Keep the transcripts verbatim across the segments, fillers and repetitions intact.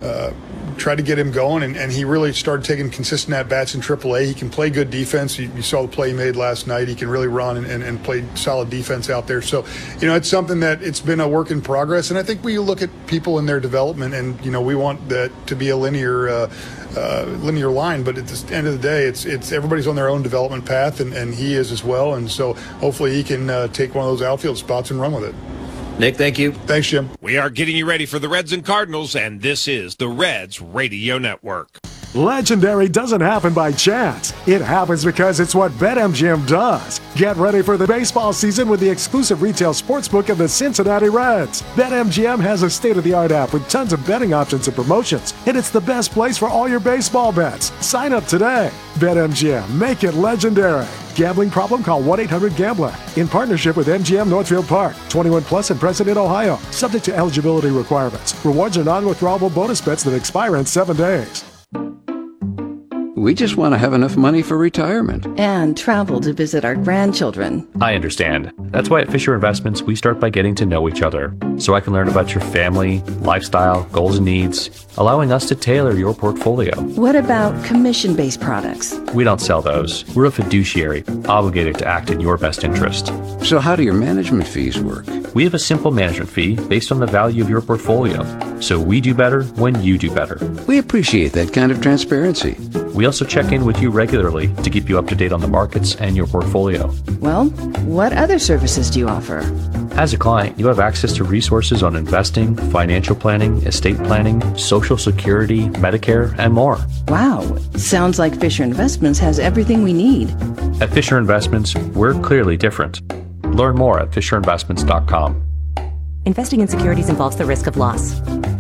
uh, tried to get him going, and, and he really started taking consistent at-bats in triple A. He can play good defense. You, you saw the play he made last night. He can really run and, and, and play solid defense out there. So, you know, it's something that it's been a work in progress, and I think we look at people in their development, and, you know, we want that to be a linear uh, uh, linear line, but at the end of the day, it's it's everybody's on their own development path, and, and he is as well, and so hopefully he can uh, take one of those outfield spots and run with it. Nick, thank you. Thanks, Jim. We are getting you ready for the Reds and Cardinals, and this is the Reds Radio Network. Legendary doesn't happen by chance. It happens because it's what BetMGM does. Get ready for the baseball season with the exclusive retail sportsbook of the Cincinnati Reds. BetMGM has a state-of-the-art app with tons of betting options and promotions, and it's the best place for all your baseball bets. Sign up today. BetMGM, make it legendary. Gambling problem? Call one eight hundred gambler. In partnership with M G M Northfield Park. twenty-one plus in President, Ohio. Subject to eligibility requirements. Rewards are non-withdrawable bonus bets that expire in seven days. We just want to have enough money for retirement. And travel to visit our grandchildren. I understand. That's why at Fisher Investments, we start by getting to know each other, so I can learn about your family, lifestyle, goals and needs, allowing us to tailor your portfolio. What about commission-based products? We don't sell those. We're a fiduciary, obligated to act in your best interest. So how do your management fees work? We have a simple management fee based on the value of your portfolio, so we do better when you do better. We appreciate that kind of transparency. We also check in with you regularly to keep you up to date on the markets and your portfolio. Well, what other services do you offer? As a client, you have access to resources on investing, financial planning, estate planning, Social Security, Medicare, and more. Wow, sounds like Fisher Investments has everything we need. At Fisher Investments, we're clearly different. Learn more at fisher investments dot com. Investing in securities involves the risk of loss.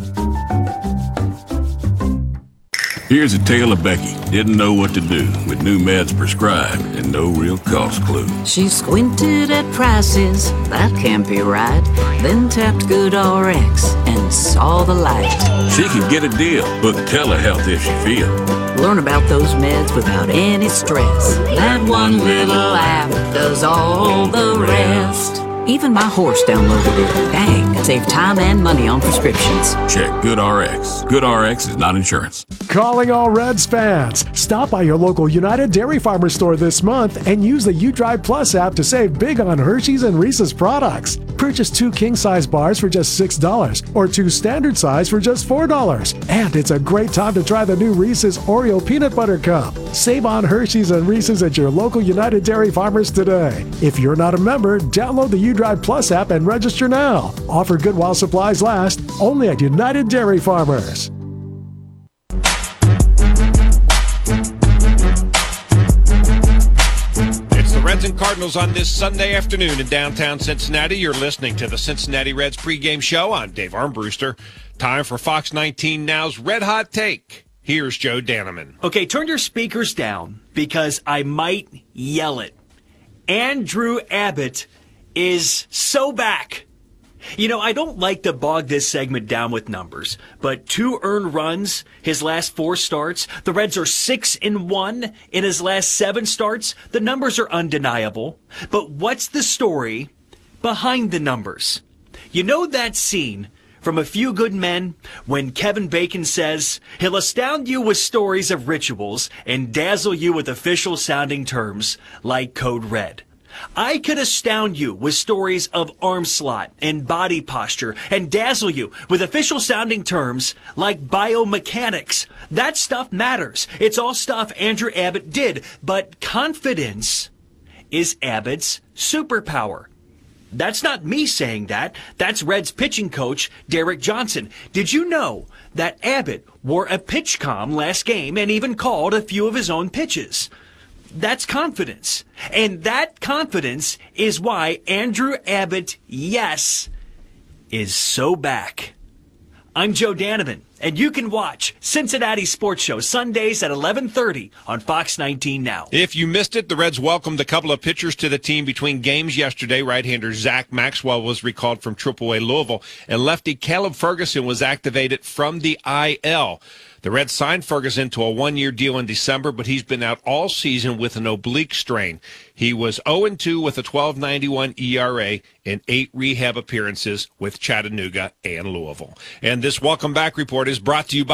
Here's a tale of Becky. Didn't know what to do with new meds prescribed and no real cost clue. She squinted at prices, that can't be right. Then tapped GoodRx and saw the light. She could get a deal, book telehealth if she feel. Learn about those meds without any stress. That one little app does all the rest. Even my horse downloaded it. Dang, it saved time and money on prescriptions. Check GoodRx. GoodRx is not insurance. Calling all Reds fans. Stop by your local United Dairy Farmer store this month and use the UDrive Plus app to save big on Hershey's and Reese's products. Purchase two king-size bars for just six dollars or two standard size for just four dollars. And it's a great time to try the new Reese's Oreo Peanut Butter Cup. Save on Hershey's and Reese's at your local United Dairy Farmers today. If you're not a member, download the UDrive Plus app and register now. Offer good while supplies last, only at United Dairy Farmers. Reds and Cardinals on this Sunday afternoon in downtown Cincinnati. You're listening to the Cincinnati Reds pregame show. I'm Dave Armbruster. Time for Fox nineteen Now's Red Hot Take. Here's Joe Daneman. Okay, turn your speakers down because I might yell it. Andrew Abbott is so back. You know, I don't like to bog this segment down with numbers, but two earned runs his last four starts. The Reds are six and one in his last seven starts. The numbers are undeniable. But what's the story behind the numbers? You know that scene from A Few Good Men when Kevin Bacon says he'll astound you with stories of rituals and dazzle you with official sounding terms like Code Red. I could astound you with stories of arm slot and body posture and dazzle you with official sounding terms like biomechanics. That stuff matters. It's all stuff Andrew Abbott did, but confidence is Abbott's superpower. That's not me saying that. That's Reds pitching coach Derek Johnson. Did you know that Abbott wore a pitch comm last game and even called a few of his own pitches? That's confidence. And that confidence is why Andrew Abbott, yes, is so back. I'm Joe Daneman, and you can watch Cincinnati Sports Show Sundays at eleven thirty on Fox nineteen Now. If you missed it, the Reds welcomed a couple of pitchers to the team between games yesterday. Right-hander Zach Maxwell was recalled from triple A Louisville, and lefty Caleb Ferguson was activated from the I L. The Reds signed Ferguson to a one-year deal in December, but he's been out all season with an oblique strain. He was oh and two with a twelve ninety-one E R A in eight rehab appearances with Chattanooga and Louisville. And this welcome back report is brought to you by